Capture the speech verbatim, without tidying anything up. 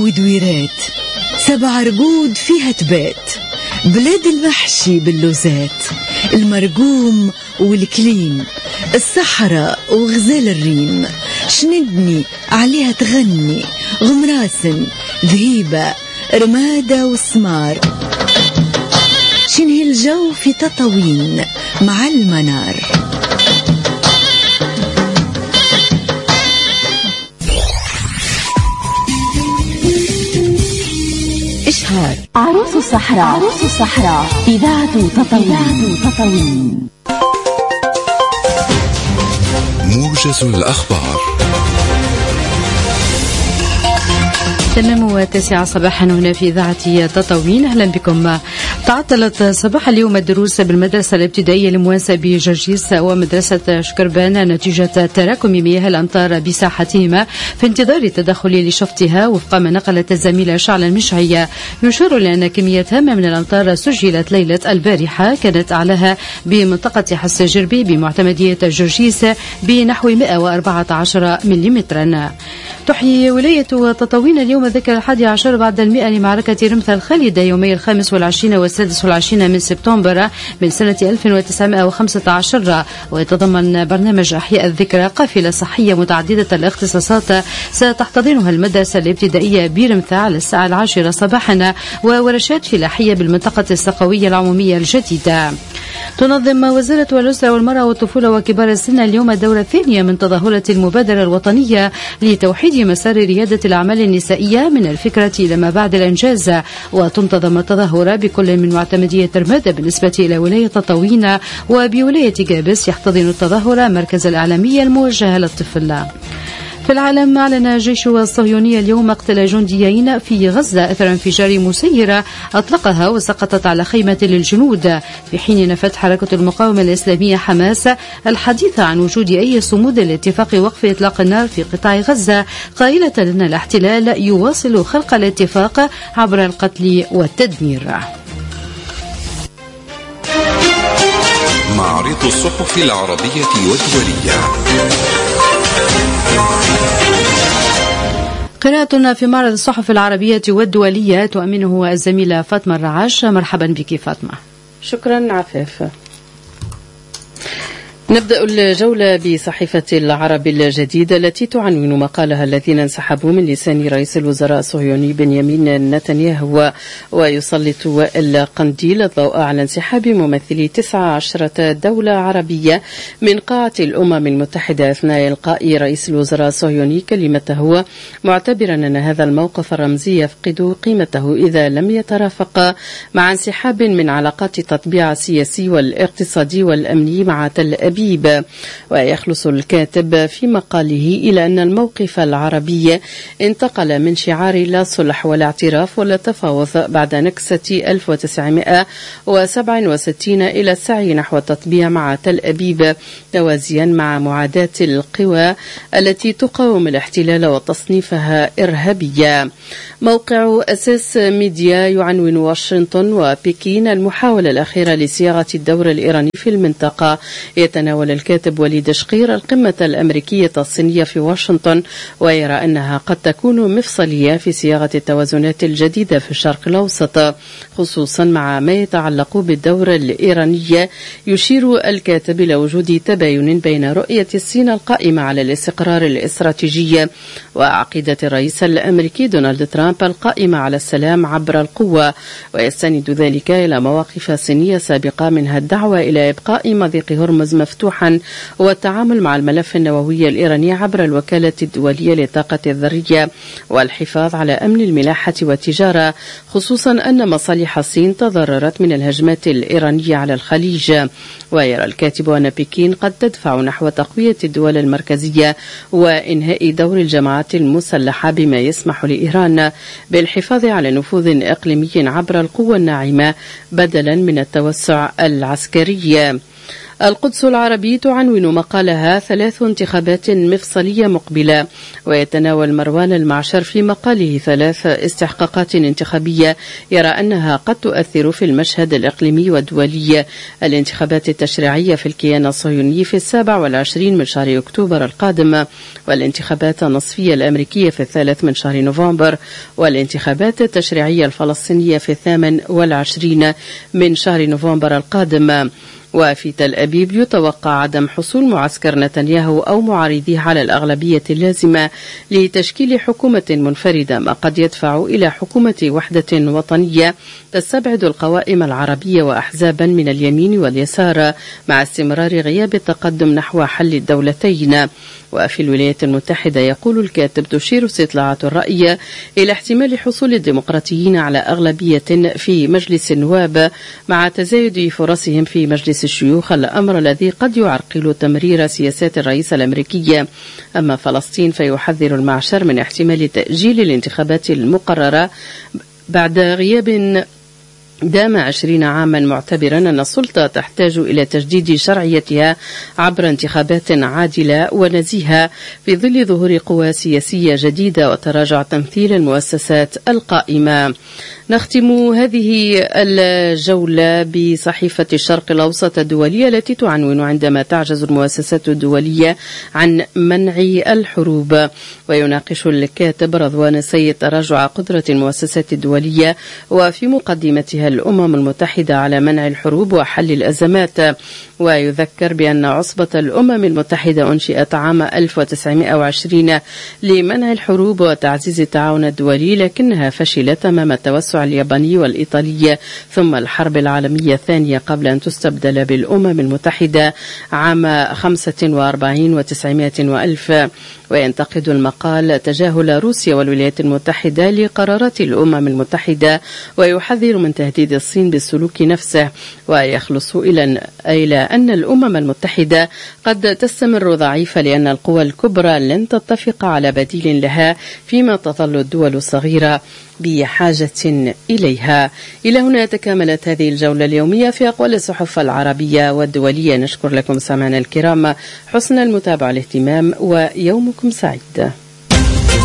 ودويرات، سبع رقود فيها تبات، بلاد المحشي باللوزات، المرقوم والكليم، الصحراء وغزال الريم، شندني عليها تغني، غمراسن ذهيبة رمادة وسمار، شنهي الجو في تطاوين مع المنار. إشهار عروس الصحراء، عروس الصحراء، إذاعة تطاوين، تطاوين. موجز الأخبار. تمام وتسعة صباحا هنا في إذاعة تطاوين. أهلا بكم. تعطلت صباح اليوم الدروس بالمدرسة الابتدائية المواساة بجرجيس ومدرسة شكربان نتيجة تراكم مياه الأمطار بساحتهما في انتظار التدخل لشفطها، وفق ما نقلت الزميلة شعلة المشعية. يشار لأن كمية هامة من الأمطار سجلت ليلة البارحة، كانت أعلاها بمنطقة حس جربي بمعتمدية جرجيس بنحو مئة وأربعة عشر مليمترا. تحيي ولاية تطاوين اليوم الذكرى الحادي عشر بعد المئة لمعركة رمث الخالدة يومي الخامس والعشرين والسادس والعشرين من سبتمبر من سنة ألف وتسعمئة وخمسة عشر، ويتضمن برنامج أحياء الذكرى قافلة صحية متعددة الاختصاصات ستحتضنها المدرسة الابتدائية برمث على الساعة العاشرة صباحا، وورشات فلاحية بالمنطقة السقوية العمومية الجديدة. تنظم وزارة الأسرة والمرأة والطفولة وكبار السن اليوم الدورة الثانية من تظاهرة المبادرة الوطنية لتوحيد مسار ريادة الأعمال النسائية من الفكرة إلى ما بعد الإنجاز، وتنتظم التظاهرة بكل من معتمدية رمادة بالنسبة إلى ولاية تطاوين، وبولاية جابس يحتضن التظاهرة مركز الإعلامية الموجهة للطفل. في العالم، أعلن الجيش الصهيوني اليوم مقتل جنديين في غزة أثر انفجار مسيرة أطلقها وسقطت على خيمة للجنود، في حين نفت حركة المقاومة الإسلامية حماس الحديث عن وجود أي صمود لاتفاق وقف إطلاق النار في قطاع غزة، قائلة أن الاحتلال يواصل خلق الاتفاق عبر القتل والتدمير. معرض الصحف العربية والدولية. قراءة في معرض الصحف العربية والدولية تؤمنه الزميلة فاطمة الرعاش. مرحبا بك فاطمة. شكرا عفاف. نبدأ الجولة بصحيفة العرب الجديدة التي تعنون مقالها الذين انسحبوا من لسان رئيس الوزراء الصهيوني بنيامين نتنياهو، ويسلط القنديل الضوء على انسحاب ممثلي تسعة عشرة دولة عربية من قاعة الأمم المتحدة أثناء إلقاء رئيس الوزراء الصهيوني كلمته، معتبرا أن هذا الموقف الرمزي يفقد قيمته إذا لم يترافق مع انسحاب من علاقات التطبيع السياسي والاقتصادي والأمني مع تل أبيب. ويخلص الكاتب في مقاله إلى أن الموقف العربي انتقل من شعار لا صلح ولا اعتراف ولا تفاوض بعد نكسة ألف وتسعمئة وسبعة وستين إلى السعي نحو التطبيع مع تل أبيب، توازيا مع معاداة القوى التي تقاوم الاحتلال وتصنيفها إرهابية. موقع أساس ميديا يعنون واشنطن وبكين المحاولة الأخيرة لصياغة الدور الإيراني في المنطقة. يتناول الكاتب وليد شقير القمة الأمريكية الصينية في واشنطن، ويرى أنها قد تكون مفصلية في صياغة التوازنات الجديدة في الشرق الأوسط، خصوصا مع ما يتعلق بالدور الإيراني. يشير الكاتب إلى وجود تباين بين رؤية الصين القائمة على الاستقرار الاستراتيجي وعقيدة الرئيس الأمريكي دونالد ترامب القائمة على السلام عبر القوة، ويستند ذلك إلى مواقف صينية سابقة، منها الدعوة إلى إبقاء مضيق هرمز مفتوحا والتعامل مع الملف النووي الإيراني عبر الوكالة الدولية للطاقة الذرية والحفاظ على أمن الملاحة والتجارة، خصوصا أن مصالح الصين تضررت من الهجمات الإيرانية على الخليج. ويرى الكاتب أن بكين قد تدفع نحو تقوية الدول المركزية وإنهاء دور الجماعات المسلحة بما يسمح لإيران بالحفاظ على نفوذ إقليمي عبر القوة الناعمة بدلا من التوسع العسكري. القدس العربي تعنون مقالها ثلاث انتخابات مفصلية مقبلة، ويتناول مروان المعشر في مقاله ثلاث استحقاقات انتخابية يرى أنها قد تؤثر في المشهد الإقليمي والدولي: الانتخابات التشريعية في الكيان الصهيوني في السابع والعشرين من شهر أكتوبر القادم، والانتخابات النصفية الأمريكية في الثالث من شهر نوفمبر، والانتخابات التشريعية الفلسطينية في الثامن والعشرين من شهر نوفمبر القادم. وفي تل أبيب يتوقع عدم حصول معسكر نتنياهو أو معارضيه على الأغلبية اللازمة لتشكيل حكومة منفردة، ما قد يدفع إلى حكومة وحدة وطنية تستبعد القوائم العربية وأحزابا من اليمين واليسار، مع استمرار غياب التقدم نحو حل الدولتين. وفي الولايات المتحدة يقول الكاتب تشير استطلاعات الرأي إلى احتمال حصول الديمقراطيين على أغلبية في مجلس النواب مع تزايد فرصهم في مجلس الشيوخ، الأمر الذي قد يعرقل تمرير سياسات الرئيس الأمريكي. أما فلسطين فيحذر المعشر من احتمال تأجيل الانتخابات المقررة بعد غياب دام عشرين عاما، معتبرا أن السلطة تحتاج إلى تجديد شرعيتها عبر انتخابات عادلة ونزيهة في ظل ظهور قوى سياسية جديدة وتراجع تمثيل المؤسسات القائمة. نختم هذه الجولة بصحيفة الشرق الأوسط الدولية التي تعنون: عندما تعجز المؤسسات الدولية عن منع الحروب. ويناقش الكاتب رضوان السيد تراجع قدرة المؤسسات الدولية وفي مقدمتها الأمم المتحدة على منع الحروب وحل الأزمات. ويذكر بأن عصبة الأمم المتحدة أنشئت عام ألف وتسعمائة وعشرين لمنع الحروب وتعزيز التعاون الدولي، لكنها فشلت أمام التوسع الياباني والإيطالي ثم الحرب العالمية الثانية، قبل أن تستبدل بالأمم المتحدة عام خمسة وأربعين وتسعمائة وألف. وينتقد المقال تجاهل روسيا والولايات المتحدة لقرارات الأمم المتحدة، ويحذر من تهديد الصين بالسلوك نفسه، ويخلص إلى إلى أن الأمم المتحدة قد تستمر ضعيفة لأن القوى الكبرى لن تتفق على بديل لها، فيما تظل الدول الصغيرة بحاجة إليها. إلى هنا تكاملت هذه الجولة اليومية في أقوال الصحف العربية والدولية. نشكر لكم سمعنا الكرام حسن المتابعة والاهتمام، ويومكم سعيد.